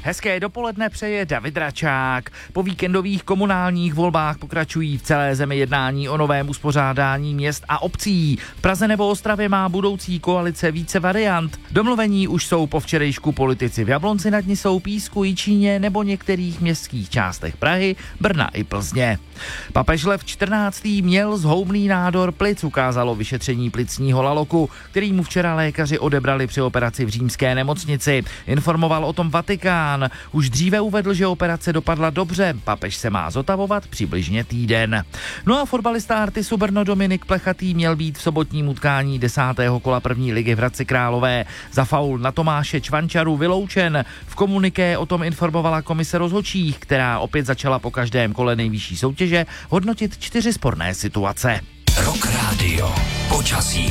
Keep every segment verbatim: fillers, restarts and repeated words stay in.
Hezké dopoledne přeje David Račák. Po víkendových komunálních volbách pokračují v celé zemi jednání o novém uspořádání měst a obcí. V Praze nebo Ostravě má budoucí koalice více variant. Domluvení už jsou po včerejšku politici v Jablonci nad Nisou, Písku, Jičíně nebo některých městských částech Prahy, Brna i Plzně. Papež Lev čtrnáctý měl zhoubný nádor plic, ukázalo vyšetření plicního laloku, který mu včera lékaři odebrali při operaci v římské nemocnici. Informoval o tom Vatikán. Už dříve uvedl, že operace dopadla dobře. Papež se má zotavovat přibližně týden. No a fotbalista Artisu Brno Dominik Plechatý měl být v sobotním utkání desátého kola první ligy v Hradci Králové za faul na Tomáše Čvančaru vyloučen. V komuniké o tom informovala komise rozhodčích, která opět začala po každém kole nejvyšší soutěže hodnotit čtyři sporné situace. Rock Radio. Počasí.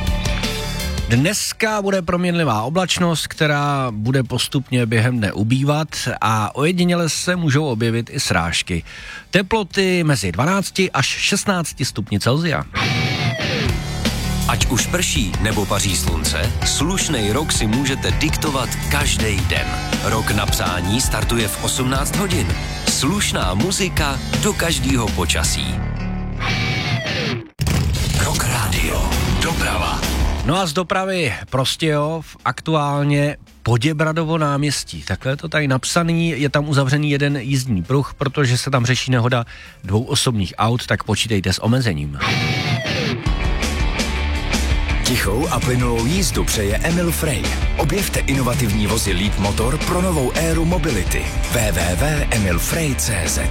Dneska bude proměnlivá oblačnost, která bude postupně během dne ubývat a ojediněle se můžou objevit i srážky. Teploty mezi dvanácti až šestnácti stupni Celsia. Ať už prší nebo paří slunce, slušnej rok si můžete diktovat každý den. Rok na přání startuje v osmnáct hodin. Slušná muzika do každého počasí. Rock Radio. Doprava. No a z dopravy Prostějov aktuálně Poděbradovo náměstí. Takhle je to tady napsaný, je tam uzavřený jeden jízdní pruh, protože se tam řeší nehoda dvou osobních aut, tak počítejte s omezením. Tichou a plynulou jízdu přeje Emil Frey. Objevte inovativní vozy Leap Motor pro novou éru mobility. w w w tečka emil frey tečka c z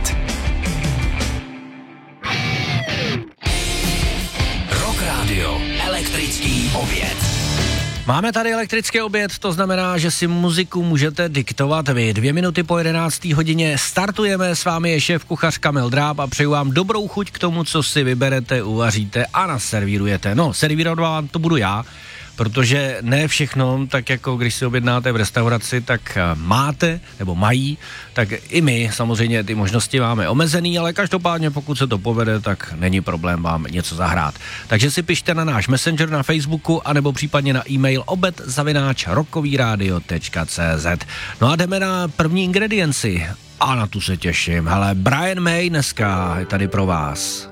Rock Radio. Elektrický oběd. Máme tady elektrický oběd, to znamená, že si muziku můžete diktovat vy. Dvě minuty po jedenácté hodině startujeme, s vámi je šéf kuchař Kamil Dráb a přeju vám dobrou chuť k tomu, co si vyberete, uvaříte a naservírujete. No, servírovat vám to budu já, protože ne všechno, tak jako když si objednáte v restauraci, tak máte, nebo mají, tak i my samozřejmě ty možnosti máme omezený, ale každopádně pokud se to povede, tak není problém vám něco zahrát. Takže si pište na náš Messenger na Facebooku, anebo případně na e-mail obed zavináč rokovýradio tečka c z. No a jdeme na první ingredienci. A na tu se těším. Hele, Brian May dneska je tady pro vás.